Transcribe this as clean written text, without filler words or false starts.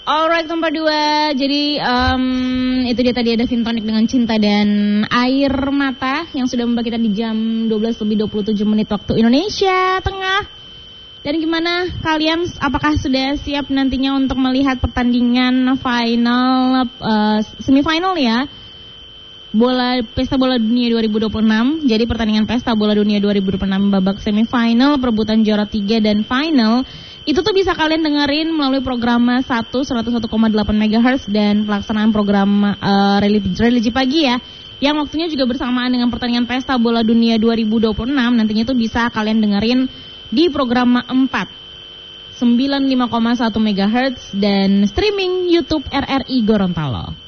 Alright, nomor 2. Jadi itu dia tadi ada Vintonic dengan Cinta dan Air Mata yang sudah membawa kita di jam 12:27 waktu Indonesia Tengah. Dan gimana kalian, apakah sudah siap nantinya untuk melihat pertandingan final, semifinal ya, Pesta Bola Dunia 2026. Jadi pertandingan Pesta Bola Dunia 2026 babak semifinal, perebutan juara 3 dan final itu tuh bisa kalian dengerin melalui program 101,8 MHz dan pelaksanaan program religi pagi ya, yang waktunya juga bersamaan dengan pertandingan Pesta Bola Dunia 2026. Nantinya tuh bisa kalian dengerin di program 4 95,1 MHz dan streaming YouTube RRI Gorontalo.